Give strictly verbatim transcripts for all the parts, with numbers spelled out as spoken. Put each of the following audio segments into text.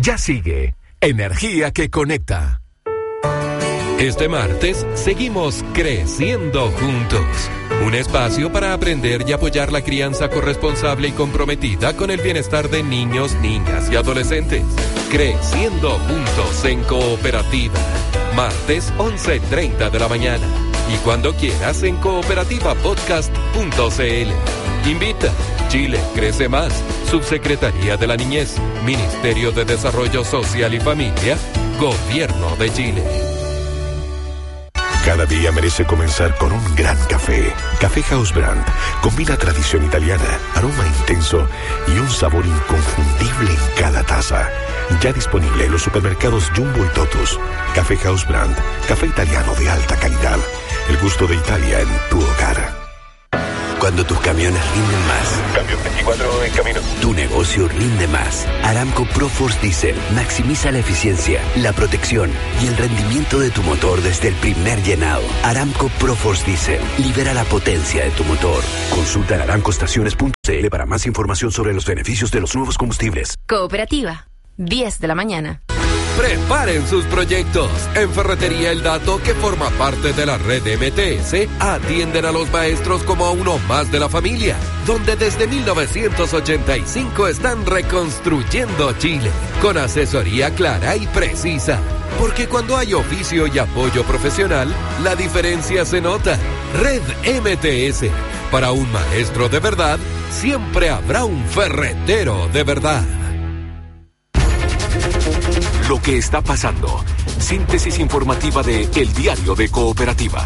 Ya sigue Energía que Conecta. Este martes seguimos creciendo juntos. Un espacio para aprender y apoyar la crianza corresponsable y comprometida con el bienestar de niños, niñas y adolescentes. Creciendo juntos en Cooperativa. Martes once treinta de la mañana. Y cuando quieras en cooperativa podcast punto c l. Invita. Chile crece más. Subsecretaría de la Niñez. Ministerio de Desarrollo Social y Familia. Gobierno de Chile. Cada día merece comenzar con un gran café. Café House Brand combina tradición italiana, aroma intenso y un sabor inconfundible en cada taza. Ya disponible en los supermercados Jumbo y Totus. Café House Brand, café italiano de alta calidad. El gusto de Italia en tu hogar. Cuando tus camiones rinden más. Camión veinticuatro en camino. Tu negocio rinde más. Aramco ProForce Diesel maximiza la eficiencia, la protección y el rendimiento de tu motor desde el primer llenado. Aramco ProForce Diesel libera la potencia de tu motor. Consulta en aramco estaciones punto c l para más información sobre los beneficios de los nuevos combustibles. Cooperativa, diez de la mañana. Preparen sus proyectos. En Ferretería El Dato, que forma parte de la red M T S, atienden a los maestros como a uno más de la familia, donde desde mil novecientos ochenta y cinco están reconstruyendo Chile, con asesoría clara y precisa. Porque cuando hay oficio y apoyo profesional, la diferencia se nota. Red M T S. Para un maestro de verdad, siempre habrá un ferretero de verdad. Lo que está pasando. Síntesis informativa de El Diario de Cooperativa.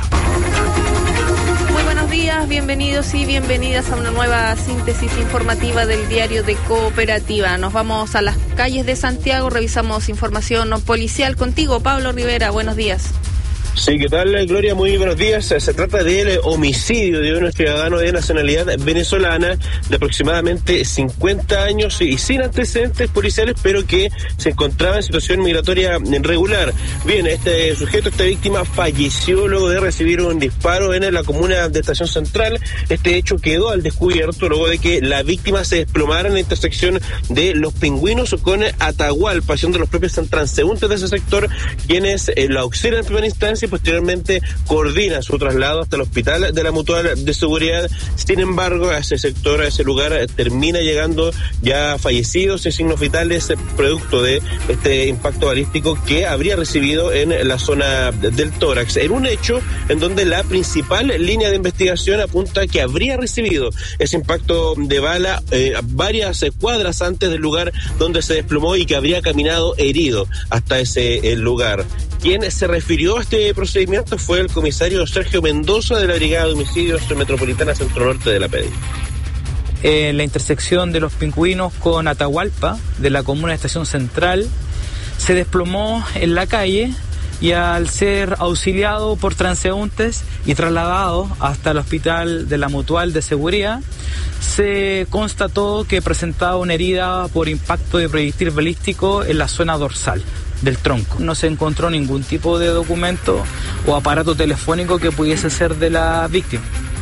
Muy buenos días, bienvenidos y bienvenidas a una nueva síntesis informativa del Diario de Cooperativa. Nos vamos a las calles de Santiago, revisamos información policial contigo, Pablo Rivera. Buenos días. Sí, ¿qué tal, Gloria? Muy buenos días. Se trata del homicidio de un ciudadano de nacionalidad venezolana de aproximadamente cincuenta años y sin antecedentes policiales, pero que se encontraba en situación migratoria irregular. Bien, este sujeto, esta víctima, falleció luego de recibir un disparo en la comuna de Estación Central. Este hecho quedó al descubierto luego de que la víctima se desplomara en la intersección de Los Pingüinos con Atahualpa, siendo los propios transeúntes de ese sector quienes eh, la auxilian en primera instancia y posteriormente coordina su traslado hasta el hospital de la Mutual de Seguridad. Sin embargo, a ese sector, a ese lugar, termina llegando ya fallecidos y signos vitales producto de este impacto balístico que habría recibido en la zona del tórax, en un hecho en donde la principal línea de investigación apunta a que habría recibido ese impacto de bala eh, varias cuadras antes del lugar donde se desplomó y que habría caminado herido hasta ese el lugar. Quien se refirió a este procedimiento fue el comisario Sergio Mendoza de la Brigada de Homicidios Metropolitana Centro Norte de la P D I. En la intersección de Los Pingüinos con Atahualpa, de la comuna de Estación Central, se desplomó en la calle y al ser auxiliado por transeúntes y trasladado hasta el hospital de la Mutual de Seguridad, se constató que presentaba una herida por impacto de proyectil balístico en la zona dorsal del tronco. No se encontró ningún tipo de documento o aparato telefónico que pudiese ser de la víctima.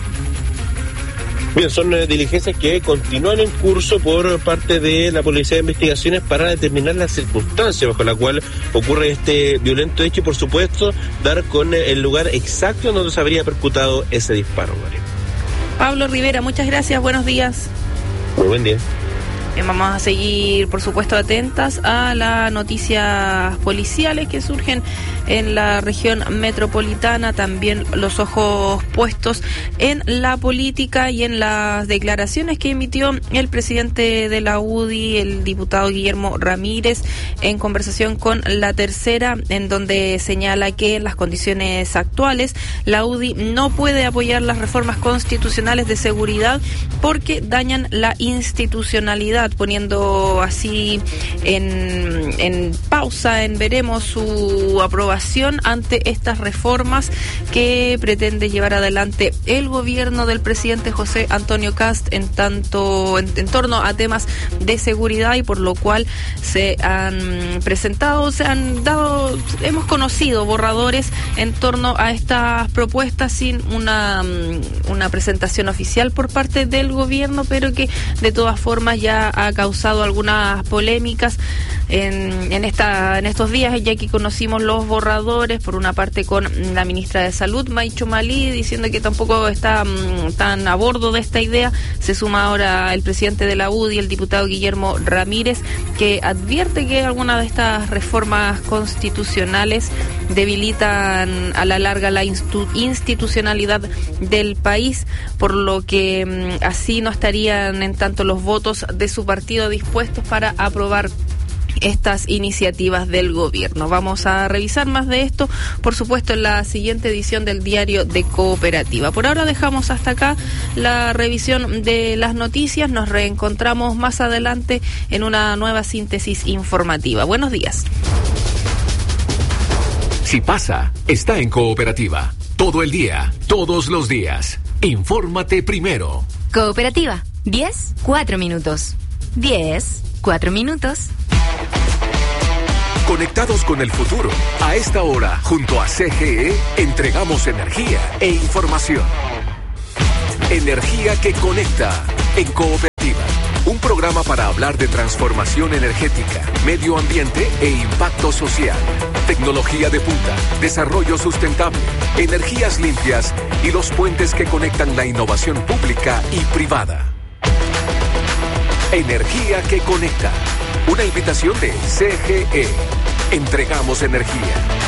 Bien, son eh, diligencias que continúan en curso por parte de la Policía de Investigaciones para determinar las circunstancias bajo la cual ocurre este violento hecho y, por supuesto, dar con eh, el lugar exacto en donde se habría percutado ese disparo, María. Pablo Rivera, muchas gracias, buenos días. Muy buen día. Bien, vamos a seguir, por supuesto, atentas a las noticias policiales que surgen en la región metropolitana, también los ojos puestos en la política y en las declaraciones que emitió el presidente de la U D I, el diputado Guillermo Ramírez, en conversación con La Tercera, en donde señala que en las condiciones actuales la U D I no puede apoyar las reformas constitucionales de seguridad porque dañan la institucionalidad, poniendo así en, en pausa, en veremos su aprobación ante estas reformas que pretende llevar adelante el gobierno del presidente José Antonio Kast en tanto en, en torno a temas de seguridad, y por lo cual se han presentado, se han dado, hemos conocido borradores en torno a estas propuestas sin una, una presentación oficial por parte del gobierno, pero que de todas formas ya ha causado algunas polémicas en, en, esta, en estos días, ya que conocimos los borradores, por una parte con la ministra de Salud, May Chumali, diciendo que tampoco está um, tan a bordo de esta idea. Se suma ahora el presidente de la U D I, el diputado Guillermo Ramírez, que advierte que algunas de estas reformas constitucionales debilitan a la larga la institu- institucionalidad del país, por lo que um, así no estarían en tanto los votos de su partido dispuestos para aprobar estas iniciativas del gobierno. Vamos a revisar más de esto, por supuesto, en la siguiente edición del Diario de Cooperativa. Por ahora dejamos hasta acá la revisión de las noticias. Nos reencontramos más adelante en una nueva síntesis informativa. Buenos días. Si pasa, está en Cooperativa. Todo el día, todos los días. Infórmate primero. Cooperativa, diez, cuatro minutos. diez, cuatro minutos. Conectados con el futuro. A esta hora, junto a C G E, entregamos energía e información. Energía que conecta en Cooperativa. Un programa para hablar de transformación energética, medio ambiente e impacto social. Tecnología de punta, desarrollo sustentable, energías limpias y los puentes que conectan la innovación pública y privada. Energía que conecta. Una invitación de C G E. Entregamos energía.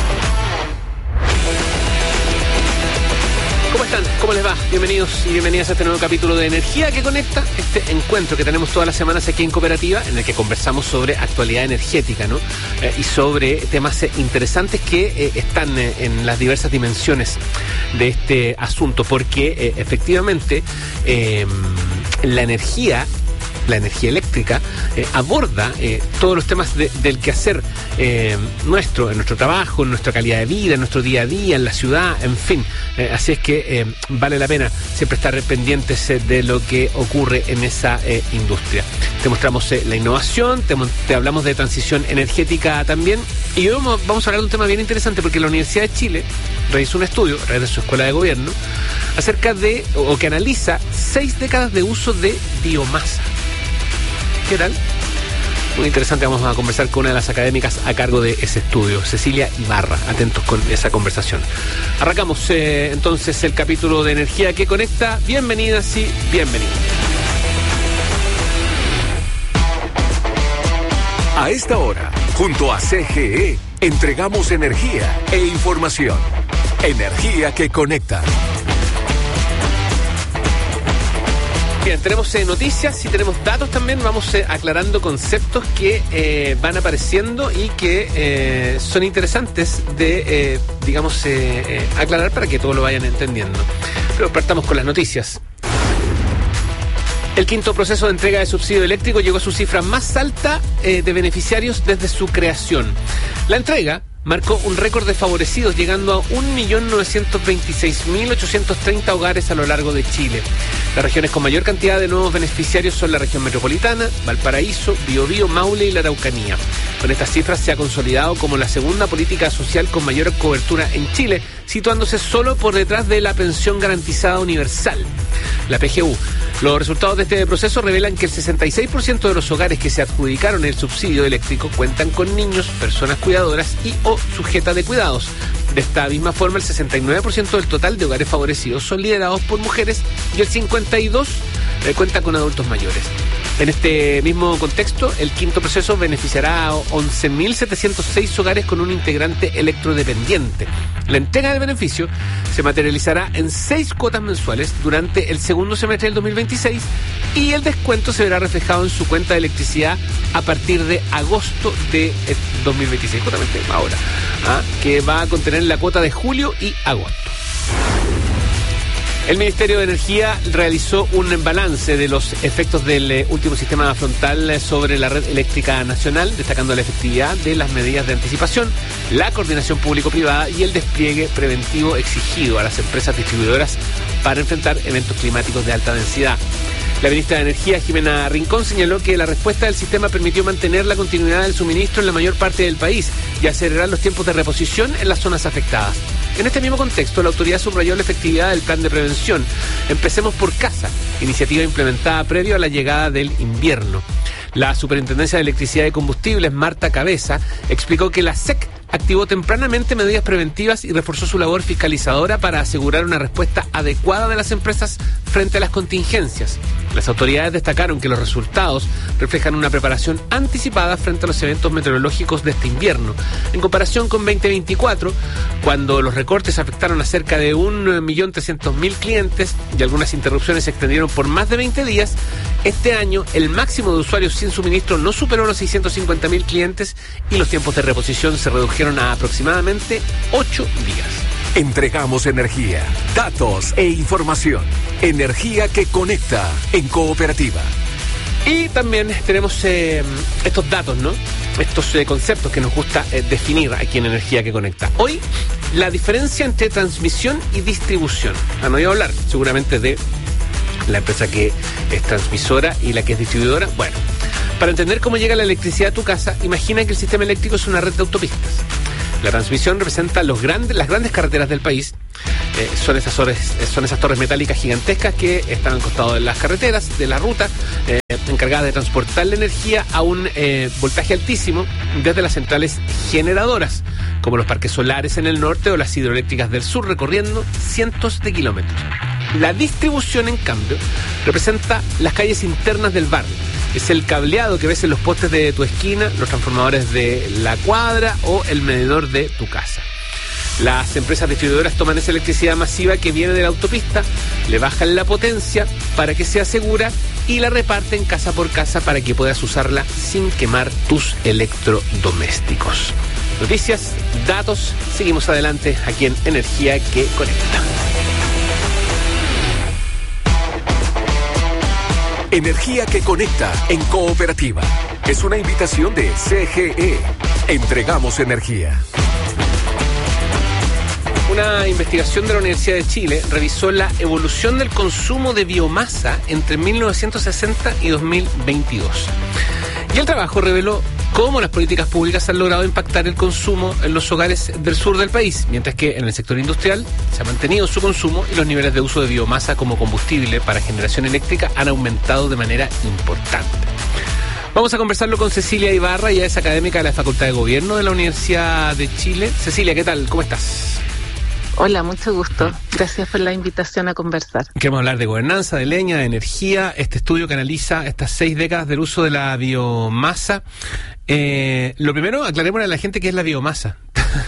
¿Cómo están? ¿Cómo les va? Bienvenidos y bienvenidas a este nuevo capítulo de Energía que Conecta, este encuentro que tenemos todas las semanas aquí en Cooperativa, en el que conversamos sobre actualidad energética, ¿no? Eh, y sobre temas eh, interesantes que eh, están eh, en las diversas dimensiones de este asunto, porque eh, efectivamente eh, la energía la energía eléctrica eh, aborda eh, todos los temas de, del quehacer eh, nuestro, en nuestro trabajo, en nuestra calidad de vida, en nuestro día a día, en la ciudad, en fin. Eh, así es que eh, vale la pena siempre estar pendientes eh, de lo que ocurre en esa eh, industria. Te mostramos eh, la innovación, te, te hablamos de transición energética también, y hoy vamos, vamos a hablar de un tema bien interesante, porque la Universidad de Chile realizó un estudio a través de su escuela de gobierno acerca de, o, o que analiza seis décadas de uso de biomasa. ¿Qué tal? Muy interesante, vamos a conversar con una de las académicas a cargo de ese estudio, Cecilia Ibarra. Atentos con esa conversación. Arrancamos eh, entonces el capítulo de Energía que Conecta. Bienvenidas y bienvenidos. A esta hora, junto a C G E, entregamos energía e información. Energía que conecta. Bien, tenemos eh, noticias y tenemos datos también. Vamos eh, aclarando conceptos que eh, van apareciendo y que eh, son interesantes de, eh, digamos, eh, eh, aclarar para que todos lo vayan entendiendo. Pero partamos con las noticias. El quinto proceso de entrega de subsidio eléctrico llegó a su cifra más alta eh, de beneficiarios desde su creación. La entrega marcó un récord de favorecidos, llegando a un millón novecientos veintiséis mil ochocientos treinta hogares a lo largo de Chile. Las regiones con mayor cantidad de nuevos beneficiarios son la región metropolitana, Valparaíso, Biobío, Maule y la Araucanía. Con estas cifras se ha consolidado como la segunda política social con mayor cobertura en Chile, situándose solo por detrás de la pensión garantizada universal, la P G U. Los resultados de este proceso revelan que el sesenta y seis por ciento de los hogares que se adjudicaron el subsidio eléctrico cuentan con niños, personas cuidadoras y o sujetas de cuidados. De esta misma forma, el sesenta y nueve por ciento del total de hogares favorecidos son liderados por mujeres y el cincuenta y dos por ciento eh, cuenta con adultos mayores. En este mismo contexto, el quinto proceso beneficiará a once mil setecientos seis hogares con un integrante electrodependiente. La entrega del beneficio se materializará en seis cuotas mensuales durante el segundo semestre del dos mil veintiséis y el descuento se verá reflejado en su cuenta de electricidad a partir de agosto de dos mil veintiséis, justamente ahora, ¿ah? que va a contener la cuota de julio y agosto. El Ministerio de Energía realizó un balance de los efectos del eh, último sistema frontal sobre la red eléctrica nacional, destacando la efectividad de las medidas de anticipación, la coordinación público-privada y el despliegue preventivo exigido a las empresas distribuidoras para enfrentar eventos climáticos de alta densidad. La ministra de Energía, Jimena Rincón, señaló que la respuesta del sistema permitió mantener la continuidad del suministro en la mayor parte del país y acelerar los tiempos de reposición en las zonas afectadas. En este mismo contexto, la autoridad subrayó la efectividad del plan de prevención Empecemos por casa, iniciativa implementada previo a la llegada del invierno. La Superintendencia de Electricidad y Combustibles, Marta Cabeza, explicó que la S E C activó tempranamente medidas preventivas y reforzó su labor fiscalizadora para asegurar una respuesta adecuada de las empresas frente a las contingencias. Las autoridades destacaron que los resultados reflejan una preparación anticipada frente a los eventos meteorológicos de este invierno. En comparación con veinte veinticuatro, cuando los recortes afectaron a cerca de un millón trescientos mil clientes y algunas interrupciones se extendieron por más de veinte días, este año el máximo de usuarios sin suministro no superó los seiscientos cincuenta mil clientes y los tiempos de reposición se redujeron a aproximadamente ocho días. Entregamos energía, datos e información. Energía que conecta en Cooperativa. Y también tenemos eh, estos datos, ¿no? Estos eh, conceptos que nos gusta eh, definir aquí en Energía que Conecta. Hoy, la diferencia entre transmisión y distribución. Han oído hablar seguramente de la empresa que es transmisora y la que es distribuidora. Bueno, para entender cómo llega la electricidad a tu casa, imagina que el sistema eléctrico es una red de autopistas. La transmisión representa los grandes, las grandes carreteras del país. Eh, son, esas torres, son esas torres metálicas gigantescas que están al costado de las carreteras, de la ruta, eh, encargadas de transportar la energía a un eh, voltaje altísimo desde las centrales generadoras, como los parques solares en el norte o las hidroeléctricas del sur, recorriendo cientos de kilómetros. La distribución, en cambio, representa las calles internas del barrio. Es el cableado que ves en los postes de tu esquina, los transformadores de la cuadra o el medidor de tu casa. Las empresas distribuidoras toman esa electricidad masiva que viene de la autopista, le bajan la potencia para que sea segura y la reparten casa por casa para que puedas usarla sin quemar tus electrodomésticos. Noticias, datos, seguimos adelante aquí en Energía que Conecta. Energía que conecta en Cooperativa. Es una invitación de C G E. Entregamos energía. Una investigación de la Universidad de Chile revisó la evolución del consumo de biomasa entre mil novecientos sesenta y dos mil veintidós. Y el trabajo reveló cómo las políticas públicas han logrado impactar el consumo en los hogares del sur del país, mientras que en el sector industrial se ha mantenido su consumo y los niveles de uso de biomasa como combustible para generación eléctrica han aumentado de manera importante. Vamos a conversarlo con Cecilia Ibarra, ella es académica de la Facultad de Gobierno de la Universidad de Chile. Cecilia, ¿qué tal? ¿Cómo estás? Hola, mucho gusto. Gracias por la invitación a conversar. Queremos hablar de gobernanza, de leña, de energía, este estudio que analiza estas seis décadas del uso de la biomasa. Eh, lo primero, aclarémosle a la gente qué es la biomasa.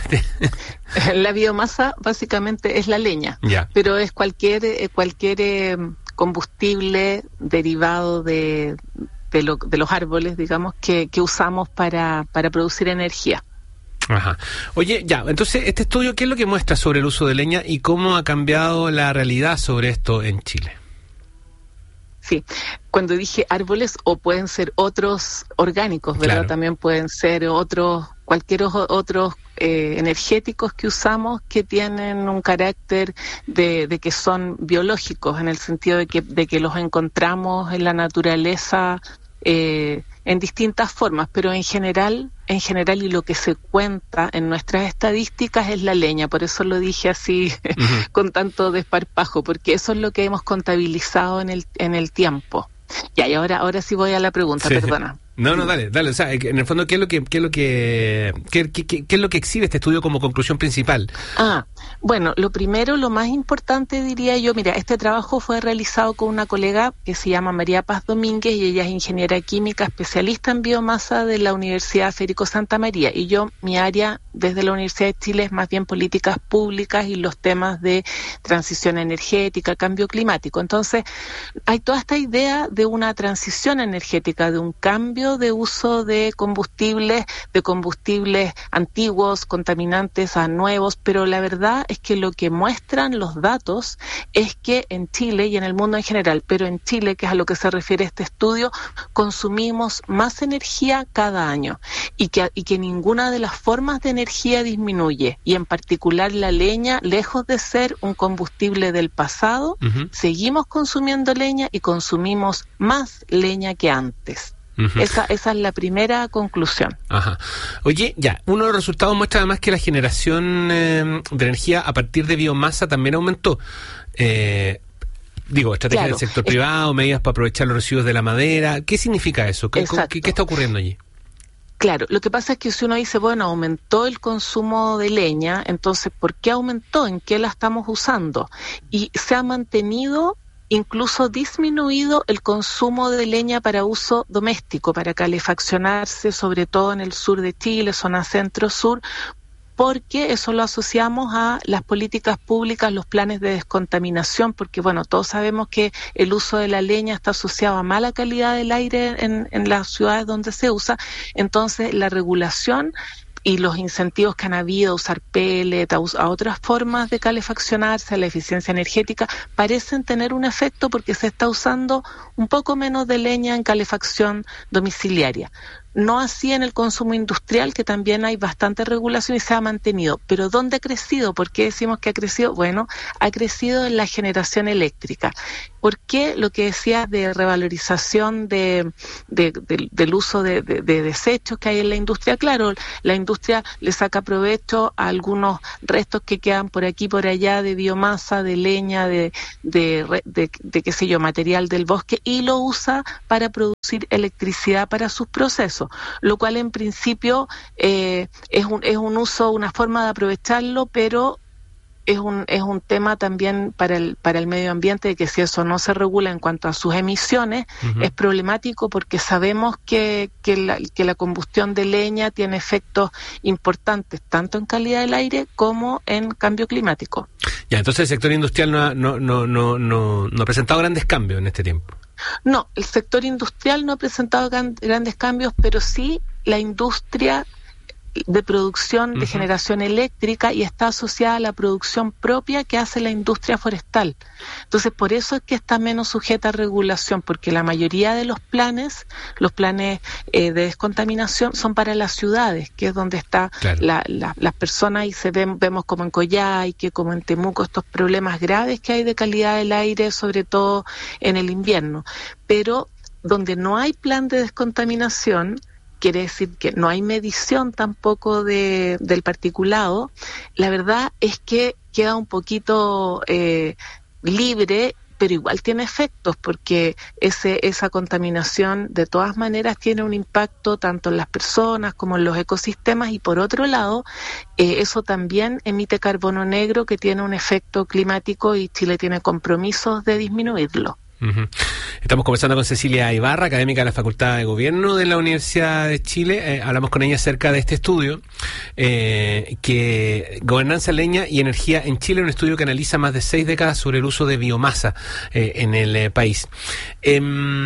La biomasa básicamente es la leña, ya. Pero es cualquier, eh, cualquier eh, combustible derivado de, de, lo, de los árboles, digamos, que, que usamos para, para producir energía. Ajá. Oye, ya, entonces, este estudio, ¿qué es lo que muestra sobre el uso de leña y cómo ha cambiado la realidad sobre esto en Chile? Sí, cuando dije árboles, o pueden ser otros orgánicos, ¿verdad? Claro. También pueden ser otros, cualquier otros eh, energéticos que usamos que tienen un carácter de, de que son biológicos, en el sentido de que, de que los encontramos en la naturaleza eh, en distintas formas, pero en general, en general y lo que se cuenta en nuestras estadísticas es la leña, por eso lo dije así uh-huh. con tanto desparpajo, porque eso es lo que hemos contabilizado en el en el tiempo. Ya, y ahora ahora sí voy a la pregunta, sí. Perdona. No, no, dale, dale. O sea, en el fondo, ¿qué es lo que, qué es lo que, qué, qué, qué es lo que exhibe este estudio como conclusión principal? Ah, bueno, lo primero, lo más importante diría yo, mira, este trabajo fue realizado con una colega que se llama María Paz Domínguez y ella es ingeniera química, especialista en biomasa de la Universidad Federico Santa María. Y yo, mi área desde la Universidad de Chile es más bien políticas públicas y los temas de transición energética, cambio climático. Entonces, hay toda esta idea de una transición energética, de un cambio de uso de combustibles, de combustibles antiguos, contaminantes a nuevos, pero la verdad es que lo que muestran los datos es que en Chile y en el mundo en general, pero en Chile, que es a lo que se refiere este estudio, consumimos más energía cada año y que, y que ninguna de las formas de energía disminuye, y en particular la leña, lejos de ser un combustible del pasado, uh-huh. seguimos consumiendo leña y consumimos más leña que antes. Uh-huh. Esa, esa es la primera conclusión. Ajá. Oye, ya, uno de los resultados muestra además que la generación eh, de energía a partir de biomasa también aumentó. Eh, Digo, estrategia Claro, del sector es- privado, medidas para aprovechar los residuos de la madera. ¿Qué significa eso? ¿Qué, Exacto. qué, qué está ocurriendo allí? Claro, lo que pasa es que si uno dice, bueno, aumentó el consumo de leña, entonces, ¿por qué aumentó? ¿En qué la estamos usando? Y se ha mantenido, incluso disminuido el consumo de leña para uso doméstico, para calefaccionarse, sobre todo en el sur de Chile, zona centro-sur, porque eso lo asociamos a las políticas públicas, los planes de descontaminación, porque bueno, todos sabemos que el uso de la leña está asociado a mala calidad del aire en, en las ciudades donde se usa, entonces la regulación y los incentivos que han habido a usar pellet, a, us- a otras formas de calefaccionarse, a la eficiencia energética, parecen tener un efecto porque se está usando un poco menos de leña en calefacción domiciliaria. No así en el consumo industrial, que también hay bastante regulación y se ha mantenido. Pero ¿dónde ha crecido? ¿Por qué decimos que ha crecido? Bueno, ha crecido en la generación eléctrica. ¿Por qué lo que decía de revalorización de, de, de, del uso de, de, de desechos que hay en la industria? Claro, la industria le saca provecho a algunos restos que quedan por aquí, por allá, de biomasa, de leña, de, de, de, de, de qué sé yo, material del bosque, y lo usa para producir electricidad para sus procesos, lo cual en principio eh, es un es un uso, una forma de aprovecharlo, pero es un es un tema también para el para el medio ambiente, de que si eso no se regula en cuanto a sus emisiones, uh-huh. es problemático, porque sabemos que que la, que la combustión de leña tiene efectos importantes tanto en calidad del aire como en cambio climático. Ya, entonces el sector industrial no ha, no, no, no, no, no ha presentado grandes cambios en este tiempo. No, el sector industrial no ha presentado gran, grandes cambios, pero sí la industria de producción de uh-huh. generación eléctrica, y está asociada a la producción propia que hace la industria forestal. Entonces, por eso es que está menos sujeta a regulación, porque la mayoría de los planes, los planes eh, de descontaminación son para las ciudades, que es donde está claro. la, la, las personas, y se ven, vemos como en Coyhaique, como en Temuco, estos problemas graves que hay de calidad del aire, sobre todo en el invierno. Pero donde no hay plan de descontaminación, quiere decir que no hay medición tampoco de, del particulado, la verdad es que queda un poquito eh, libre, pero igual tiene efectos, porque ese esa contaminación de todas maneras tiene un impacto tanto en las personas como en los ecosistemas, y por otro lado, eh, eso también emite carbono negro, que tiene un efecto climático, y Chile tiene compromisos de disminuirlo. Uh-huh. Estamos conversando con Cecilia Ibarra, académica de la Facultad de Gobierno de la Universidad de Chile. Eh, hablamos con ella acerca de este estudio, eh, que Gobernanza, Leña y Energía en Chile, un estudio que analiza más de seis décadas sobre el uso de biomasa eh, en el eh, país. Eh,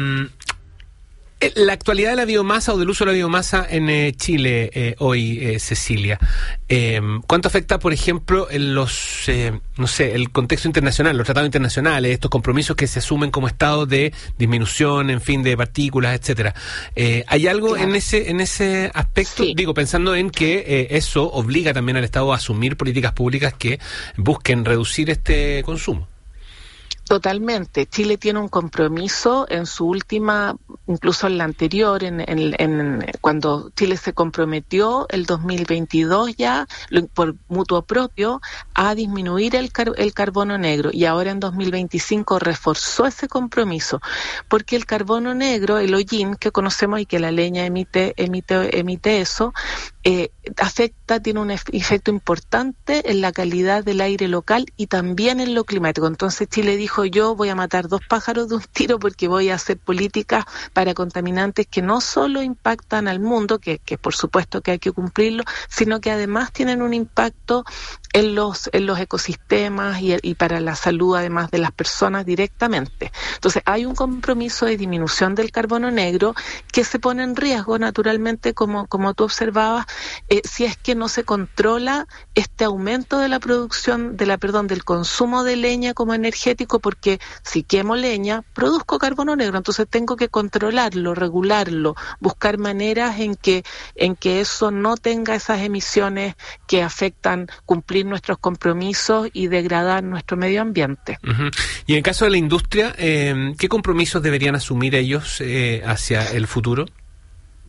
La actualidad de la biomasa o del uso de la biomasa en eh, Chile eh, hoy, eh, Cecilia, eh, ¿cuánto afecta, por ejemplo, en los, eh, no sé, el contexto internacional, los tratados internacionales, estos compromisos que se asumen como estado de disminución, en fin, de partículas, etcétera? Eh, ¿Hay algo claro. en ese en ese aspecto? Sí. Digo, pensando en que eh, eso obliga también al Estado a asumir políticas públicas que busquen reducir este consumo. Totalmente. Chile tiene un compromiso en su última, incluso en la anterior, en, en, en cuando Chile se comprometió el dos mil veintidós ya, por mutuo propio, a disminuir el, car- el carbono negro, y ahora en dos mil veinticinco reforzó ese compromiso, porque el carbono negro, el hollín que conocemos y que la leña emite, emite, emite eso, eh, afecta, tiene un efecto importante en la calidad del aire local y también en lo climático. Entonces Chile dijo, yo voy a matar dos pájaros de un tiro, porque voy a hacer políticas para contaminantes que no solo impactan al mundo, que, que por supuesto que hay que cumplirlo, sino que además tienen un impacto en los en los ecosistemas y, y para la salud, además de las personas directamente. Entonces hay un compromiso de disminución del carbono negro que se pone en riesgo, naturalmente, como, como tú observabas, eh, si es que no se controla este aumento de la producción, de la perdón, del consumo de leña como energético, porque si quemo leña, produzco carbono negro, entonces tengo que controlarlo, regularlo, buscar maneras en que, en que eso no tenga esas emisiones que afectan cumplir nuestros compromisos y degradar nuestro medio ambiente. Uh-huh. Y en el caso de la industria, eh, ¿qué compromisos deberían asumir ellos eh, hacia el futuro?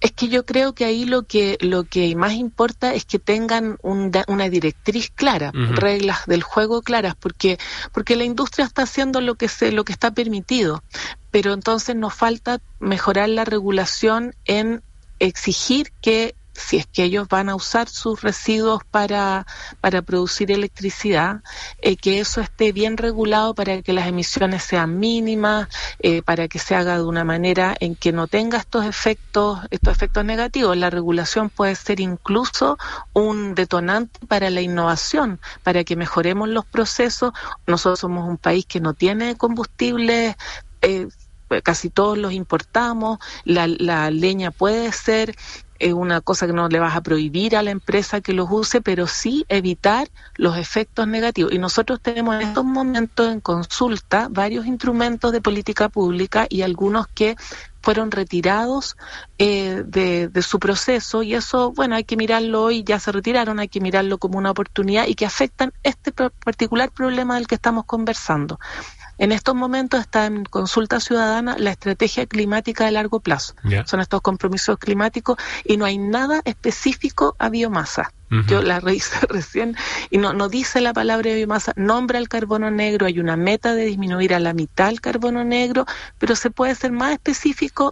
Es que yo creo que ahí lo que lo que más importa es que tengan un, una directriz clara, uh-huh. reglas del juego claras, porque porque la industria está haciendo lo que se lo que está permitido, pero entonces nos falta mejorar la regulación en exigir que si es que ellos van a usar sus residuos para para producir electricidad, eh, que eso esté bien regulado para que las emisiones sean mínimas, eh, para que se haga de una manera en que no tenga estos efectos estos efectos negativos. La regulación puede ser incluso un detonante para la innovación, para que mejoremos los procesos. Nosotros somos un país que no tiene combustibles, eh, casi todos los importamos, la, la leña puede ser es una cosa que no le vas a prohibir a la empresa que los use, pero sí evitar los efectos negativos. Y nosotros tenemos en estos momentos en consulta varios instrumentos de política pública y algunos que fueron retirados eh, de, de su proceso, y eso, bueno, hay que mirarlo hoy, ya se retiraron, hay que mirarlo como una oportunidad y que afectan este particular problema del que estamos conversando. En estos momentos está en consulta ciudadana la estrategia climática de largo plazo. Yeah. Son estos compromisos climáticos y no hay nada específico a biomasa. Uh-huh. Yo la revisé recién y no, no dice la palabra biomasa, nombra el carbono negro, hay una meta de disminuir a la mitad el carbono negro, pero se puede ser más específico